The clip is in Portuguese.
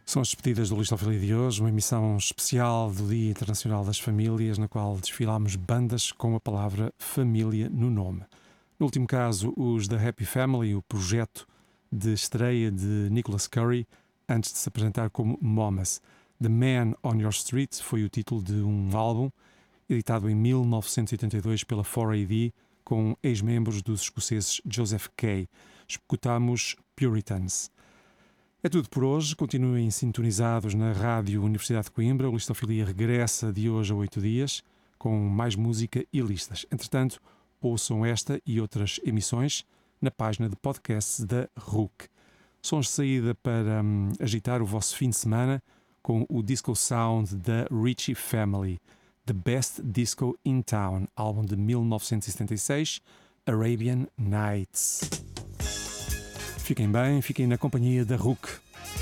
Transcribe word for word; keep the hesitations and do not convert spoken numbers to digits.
São as despedidas do Listofilia de hoje, uma emissão especial do Dia Internacional das Famílias, na qual desfilámos bandas com a palavra família no nome. No último caso, os The Happy Family, o projeto de estreia de Nicholas Curry, antes de se apresentar como Mamas. The Man on Your Street foi o título de um álbum editado em mil novecentos e oitenta e dois pela quatro A D, com ex-membros dos escoceses Joseph Kay. Escutamos Puritans. É tudo por hoje. Continuem sintonizados na Rádio Universidade de Coimbra. O Listofilia regressa de hoje a oito dias com mais música e listas. Entretanto, ouçam esta e outras emissões na página de podcasts da R U C. Sons de saída para hum, agitar o vosso fim de semana com o Disco Sound da Ritchie Family, The Best Disco in Town, álbum de mil novecentos e setenta e seis, Arabian Nights. Fiquem bem, fiquem na companhia da R U C.